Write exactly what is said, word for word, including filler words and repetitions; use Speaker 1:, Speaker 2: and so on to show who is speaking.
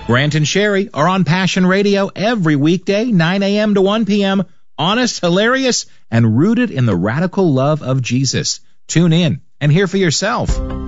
Speaker 1: Grant and Sherry are on Passion Radio every weekday, nine a.m. to one p.m., honest, hilarious, and rooted in the radical love of Jesus. Tune in and hear for yourself.